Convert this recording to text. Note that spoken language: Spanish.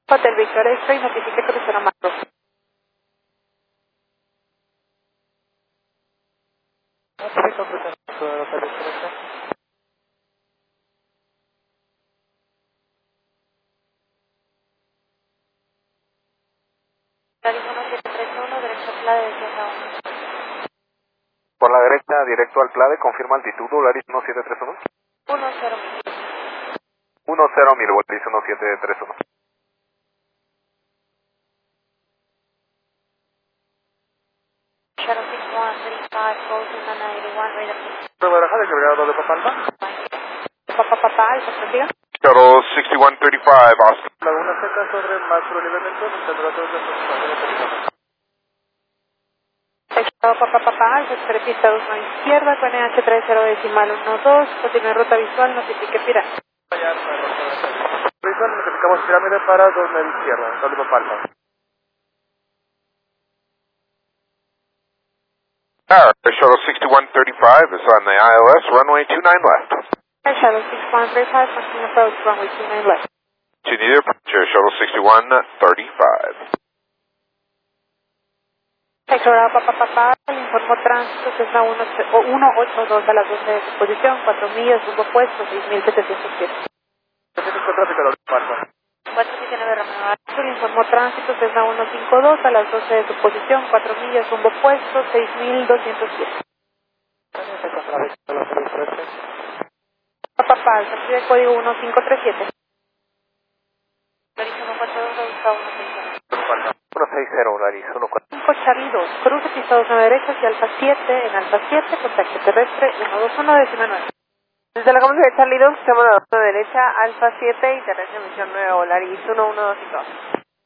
Hotel Victoria X-Ray, notifique crucero Macro. Laris 1731, derecho a Plade, descienda 1. Por la derecha, directo al Plade, confirma altitud, Laris 1731. 10.000. 10.000, Laris 1731. Shadow 6135, closing on 91, radar. Baraja de cargado de Papalma. Papá, Alfa, contigo. Shuttle 6135, Oscar. Laguna Seca sobre macro elementos, temperaturas de aproximación de perímetro. Papá, Alfa, pista 2 a izquierda, con NH 30 decimal 12, continúe ruta visual, notifique Pira. Visual, notificamos pirámide para 2 izquierda, doble Papalma. Shuttle 6135 is on the ILS, runway 29 left. Shadow 6135, continue approach, runway 29 left. Continue to approach, Shuttle 6135. Papá, le informó tránsito, Cessna 182 a las 12 de su posición, 4 millas, rumbo opuesto, 6.707. Tráfico tráfico doble Papalma. 479 Romeo Azul, informó tránsito, Cessna 152 a las 12 de su posición, 4 millas, rumbo opuesto, 6.207. Papá, el de código 1537. Laris 142, a 160. 160, Laris 14. 5 Charlie 2, cruce pista 29 derecha hacia Alfa 7, en Alfa 7, contacto terrestre 121 decimal 9. Desde la comanda de Charlie 2, llamo a la derecha, Alfa 7 y terrestre emisión 9, Laris 112 y 2.